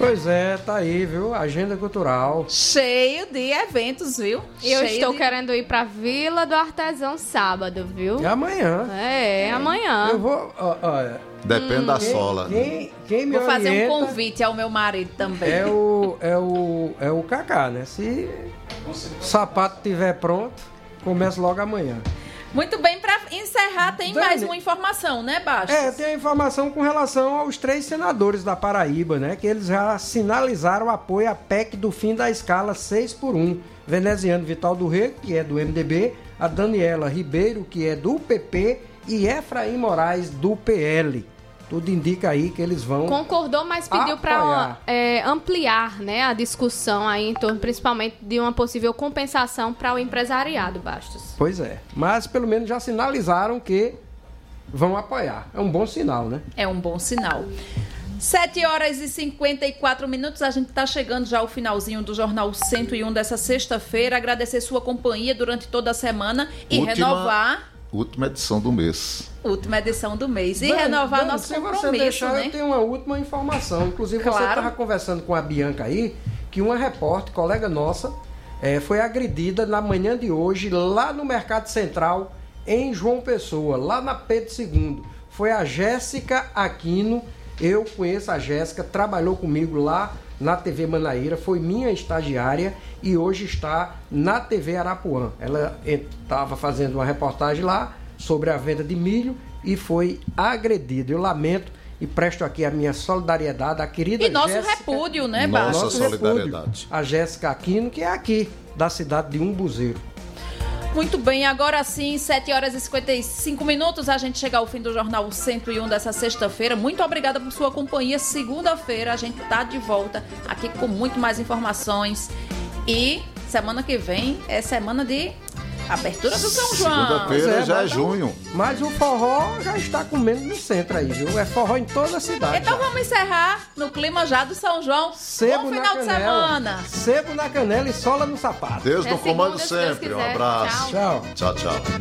Pois é, tá aí, viu? Agenda cultural. Cheio de eventos, viu? Eu estou querendo ir pra Vila do Artesão sábado, viu? É amanhã. Amanhã. Eu vou... Olha, depende da sola. Quem me Vou fazer orienta um convite ao meu marido também. é o Cacá, né? Se o sapato estiver pronto, começa logo amanhã. Muito bem, para encerrar, tem Dani, mais uma informação, né, Bastos? Tem a informação com relação aos 3 senadores da Paraíba, né? Que eles já sinalizaram apoio à PEC do fim da escala 6x1. Veneziano Vital do Rego, que é do MDB, a Daniela Ribeiro, que é do PP, e Efraim Moraes, do PL. Tudo indica aí que eles vão concordou, mas pediu para ampliar, né, a discussão aí em torno, principalmente, de uma possível compensação para o empresariado, Bastos. Pois é, mas pelo menos já sinalizaram que vão apoiar. É um bom sinal, né? É um bom sinal. 7h54, a gente está chegando já ao finalzinho do Jornal 101 dessa sexta-feira. Agradecer sua companhia durante toda a semana e renovar... Última edição do mês. Última edição do mês. E renovar nosso compromisso, se você deixar, né? Eu tenho uma última informação. Inclusive, claro. Você estava conversando com a Bianca aí, que uma repórter, colega nossa, foi agredida na manhã de hoje, lá no Mercado Central, em João Pessoa, lá na Pedro II. Foi a Jéssica Aquino. Eu conheço a Jéssica, trabalhou comigo lá na TV Manaíra, foi minha estagiária e hoje está na TV Arapuã. Ela estava fazendo uma reportagem lá sobre a venda de milho e foi agredida. Eu lamento e presto aqui a minha solidariedade à querida Jéssica. E nosso repúdio, né, Nossa Bastos? solidariedade. A Jéssica Aquino, que é aqui, da cidade de Umbuzeiro. Muito bem, agora sim, 7h55, a gente chega ao fim do Jornal 101 dessa sexta-feira. Muito obrigada por sua companhia. Segunda-feira a gente tá de volta aqui com muito mais informações. E semana que vem é semana de abertura do São João. Segunda-feira já é junho. Mas o forró já está comendo no centro aí, viu? É forró em toda a cidade. Então já. vamos encerrar no clima já do São João. Sebo Bom na final de canela. semana. Sebo na canela e sola no sapato. Deus no comando segunda, se Deus sempre. Um quiser. abraço. Tchau. Tchau, tchau.